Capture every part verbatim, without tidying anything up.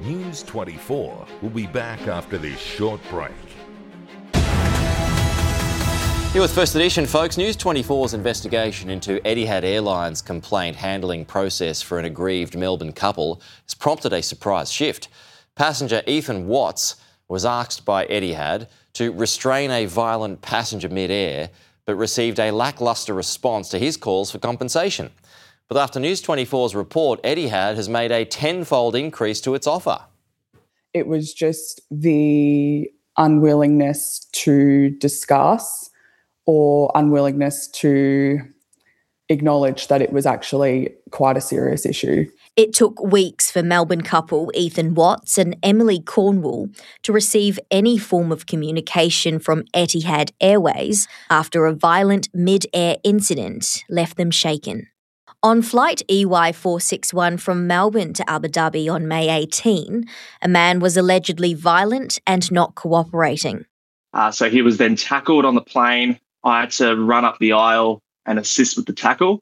News twenty-four will be back after this short break. Here with First Edition, folks. News twenty-four's investigation into Etihad Airlines' complaint handling process for an aggrieved Melbourne couple has prompted a surprise shift. Passenger Ethan Watts was asked by Etihad to restrain a violent passenger mid-air, but received a lacklustre response to his calls for compensation. But after News twenty-four's report, Etihad has made a tenfold increase to its offer. It was just the unwillingness to discuss or unwillingness to acknowledge that it was actually quite a serious issue. It took weeks for Melbourne couple Ethan Watts and Emily Cornwall to receive any form of communication from Etihad Airways after a violent mid-air incident left them shaken. On flight E Y four sixty-one from Melbourne to Abu Dhabi on May eighteenth, a man was allegedly violent and not cooperating. Uh, so he was then tackled on the plane. I had to run up the aisle and assist with the tackle.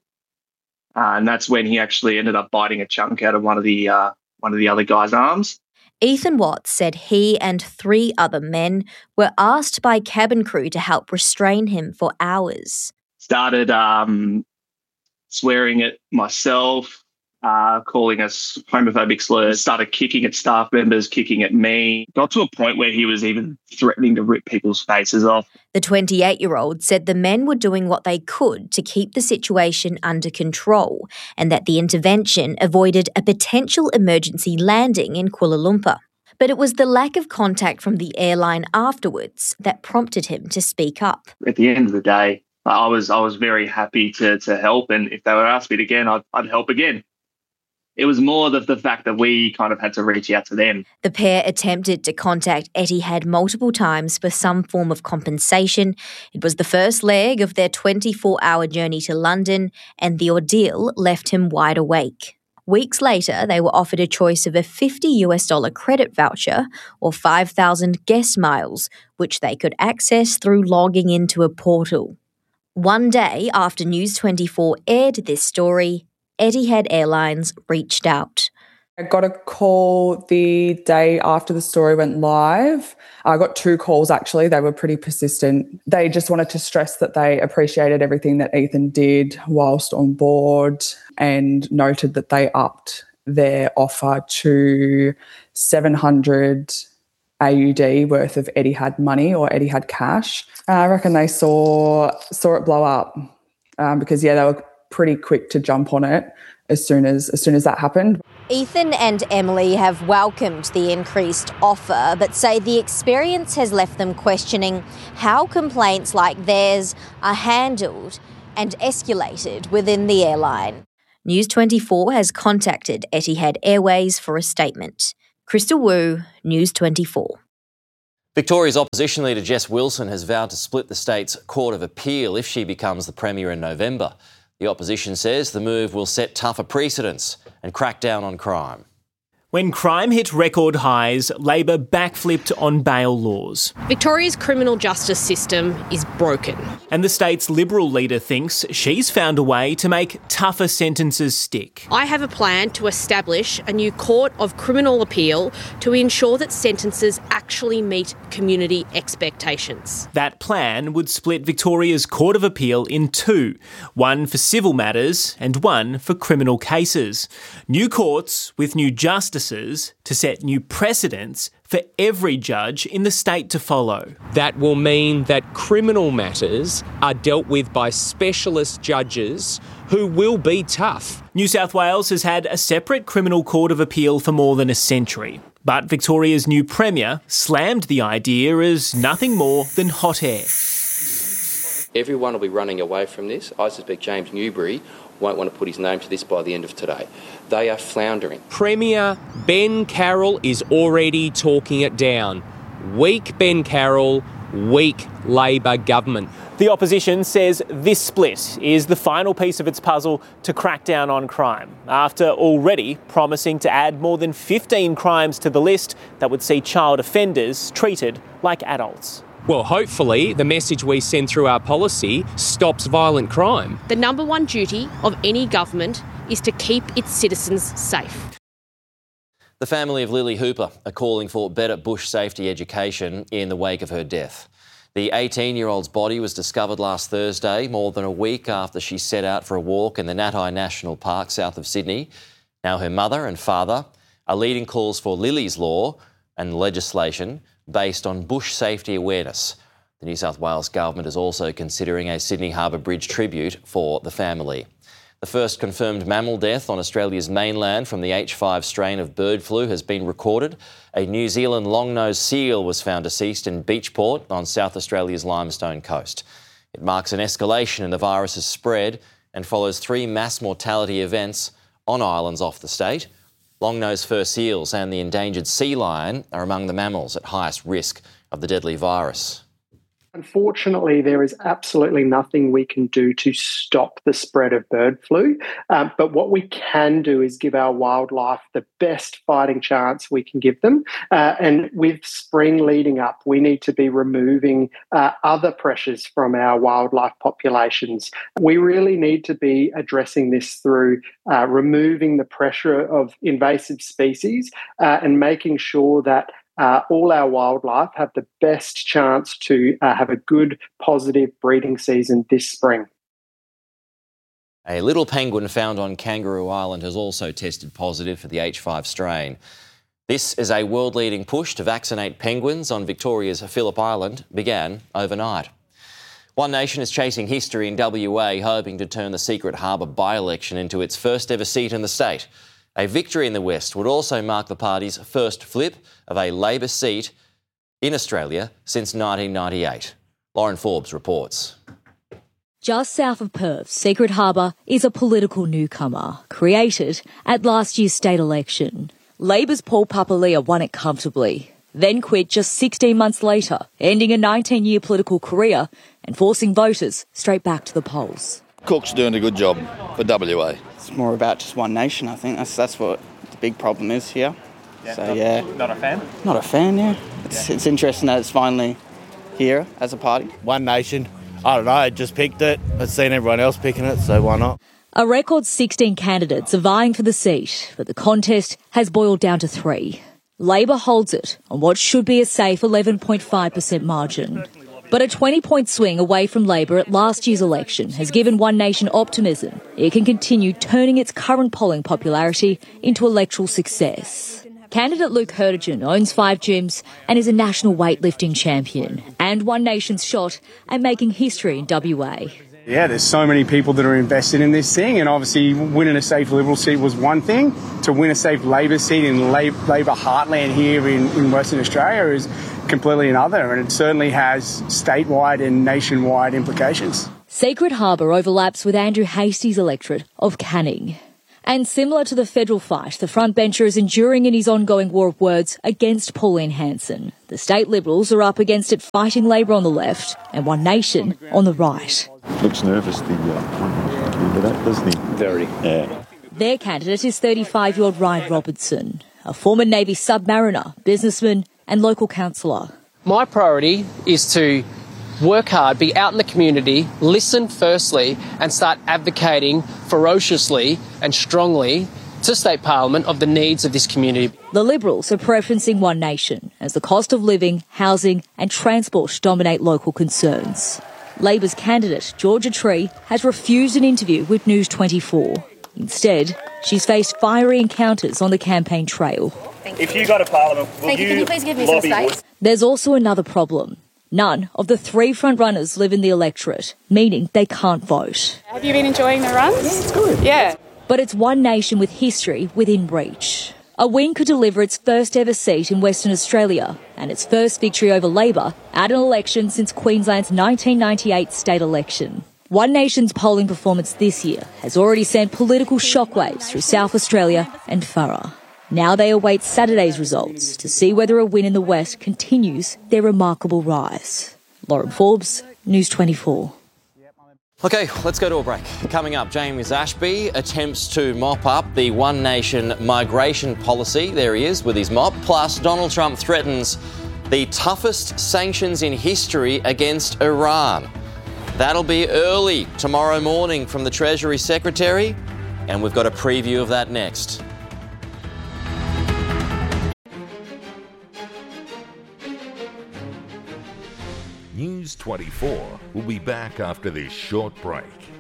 Uh, and that's when he actually ended up biting a chunk out of one of the uh, one of the other guy's arms. Ethan Watts said he and three other men were asked by cabin crew to help restrain him for hours. Started um, swearing at myself, uh, calling us homophobic slurs, started kicking at staff members, kicking at me. Got to a point where he was even threatening to rip people's faces off. The twenty-eight-year-old said the men were doing what they could to keep the situation under control and that the intervention avoided a potential emergency landing in Kuala Lumpur. But it was the lack of contact from the airline afterwards that prompted him to speak up. At the end of the day, I was I was very happy to to help, and if they were asked me again, I'd, I'd help again. It was more the, the fact that we kind of had to reach out to them. The pair attempted to contact Etihad multiple times for some form of compensation. It was the first leg of their twenty-four hour journey to London, and the ordeal left him wide awake. Weeks later, they were offered a choice of a fifty US dollar credit voucher or five thousand guest miles, which they could access through logging into a portal. One day after News twenty-four aired this story, Etihad Airlines reached out. I got a call the day after the story went live. I got two calls actually. They were pretty persistent. They just wanted to stress that they appreciated everything that Ethan did whilst on board and noted that they upped their offer to seven hundred A U D worth of Etihad money or Etihad cash. I reckon they saw saw it blow up um, because, yeah, they were pretty quick to jump on it as soon as as soon as that happened. Ethan and Emily have welcomed the increased offer, but say the experience has left them questioning how complaints like theirs are handled and escalated within the airline. News twenty-four has contacted Etihad Airways for a statement. Crystal Wu, News twenty-four. Victoria's opposition leader Jess Wilson has vowed to split the state's Court of Appeal if she becomes the Premier in November. The opposition says the move will set tougher precedents and crack down on crime. When crime hit record highs, Labor backflipped on bail laws. Victoria's criminal justice system is broken. And the state's Liberal leader thinks she's found a way to make tougher sentences stick. I have a plan to establish a new Court of Criminal Appeal to ensure that sentences actually meet community expectations. That plan would split Victoria's Court of Appeal in two, one for civil matters and one for criminal cases. New courts with new justices to set new precedents for every judge in the state to follow. That will mean that criminal matters are dealt with by specialist judges who will be tough. New South Wales has had a separate criminal court of appeal for more than a century, but Victoria's new Premier slammed the idea as nothing more than hot air. Everyone will be running away from this. I suspect James Newbury won't want to put his name to this by the end of today. They are floundering. Premier Ben Carroll is already talking it down. Weak Ben Carroll, weak Labor government. The opposition says this split is the final piece of its puzzle to crack down on crime, after already promising to add more than fifteen crimes to the list that would see child offenders treated like adults. Well, hopefully the message we send through our policy stops violent crime. The number one duty of any government is to keep its citizens safe. The family of Lily Hooper are calling for better bush safety education in the wake of her death. The eighteen-year-old's body was discovered last Thursday, more than a week after she set out for a walk in the Natai National Park south of Sydney. Now her mother and father are leading calls for Lily's law and legislation based on bush safety awareness. The New South Wales Government is also considering a Sydney Harbour Bridge tribute for the family. The first confirmed mammal death on Australia's mainland from the H five strain of bird flu has been recorded. A New Zealand long-nosed seal was found deceased in Beachport on South Australia's Limestone coast. It marks an escalation in the virus's spread and follows three mass mortality events on islands off the state. Long-nosed fur seals and the endangered sea lion are among the mammals at highest risk of the deadly virus. Unfortunately, there is absolutely nothing we can do to stop the spread of bird flu. Um, but what we can do is give our wildlife the best fighting chance we can give them. Uh, and with spring leading up, we need to be removing uh, other pressures from our wildlife populations. We really need to be addressing this through uh, removing the pressure of invasive species uh, and making sure that Uh, all our wildlife have the best chance to uh, have a good, positive breeding season this spring. A little penguin found on Kangaroo Island has also tested positive for the H five strain. This is a world-leading push to vaccinate penguins on Victoria's Phillip Island began overnight. One Nation is chasing history in W A, hoping to turn the Secret Harbour by-election into its first ever seat in the state. A victory in the West would also mark the party's first flip of a Labor seat in Australia since nineteen ninety-eight. Lauren Forbes reports. Just south of Perth, Secret Harbour is a political newcomer, created at last year's state election. Labor's Paul Papalia won it comfortably, then quit just sixteen months later, ending a nineteen-year political career and forcing voters straight back to the polls. Cook's doing a good job for W A. It's more about just One Nation, I think. That's that's what the big problem is here. Yeah, so, not, yeah. Not a fan? Not a fan, yeah. It's, yeah. it's interesting that it's finally here as a party. One Nation. I don't know, I just picked it. I've seen everyone else picking it, so why not? A record sixteen candidates are vying for the seat, but the contest has boiled down to three. Labor holds it on what should be a safe eleven point five percent margin. But a twenty-point swing away from Labor at last year's election has given One Nation optimism it can continue turning its current polling popularity into electoral success. Candidate Luke Hurtigan owns five gyms and is a national weightlifting champion, and One Nation's shot at making history in W A. Yeah, there's so many people that are invested in this thing, and obviously winning a safe Liberal seat was one thing. To win a safe Labor seat in Labor heartland here in, in Western Australia is completely another, and it certainly has statewide and nationwide implications. Secret Harbour overlaps with Andrew Hastie's electorate of Canning. And similar to the federal fight, the frontbencher is enduring in his ongoing war of words against Pauline Hanson. The state Liberals are up against it fighting Labor on the left and One Nation on the right. Looks nervous, the uh, that, doesn't he? Very. Yeah. Their candidate is thirty-five-year-old Ryan Robertson, a former Navy submariner, businessman and local councillor. My priority is to work hard, be out in the community, listen firstly, and start advocating ferociously and strongly to State Parliament of the needs of this community. The Liberals are preferencing One Nation as the cost of living, housing and transport dominate local concerns. Labor's candidate, Georgia Tree, has refused an interview with News twenty-four. Instead, she's faced fiery encounters on the campaign trail. If you go to Parliament, will Thank you. you, Can you please give me some space? There's also another problem. None of the three front-runners live in the electorate, meaning they can't vote. Have you been enjoying the runs? Yeah, it's good. Yeah. But it's One Nation with history within reach. A win could deliver its first ever seat in Western Australia and its first victory over Labor at an election since Queensland's nineteen ninety-eight state election. One Nation's polling performance this year has already sent political shockwaves through South Australia and Furra. Now they await Saturday's results to see whether a win in the West continues their remarkable rise. Lauren Forbes, News twenty-four. OK, let's go to a break. Coming up, James Ashby attempts to mop up the One Nation migration policy. There he is with his mop. Plus, Donald Trump threatens the toughest sanctions in history against Iran. That'll be early tomorrow morning from the Treasury Secretary, and we've got a preview of that next. News twenty-four will be back after this short break.